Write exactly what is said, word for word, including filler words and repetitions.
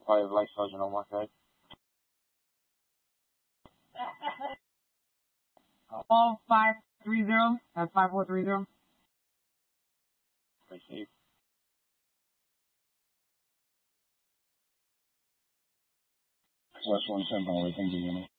Five Life Sergeant on my side. All five three zero. That's five four three zero. Receive. West one ten, thank you, unit.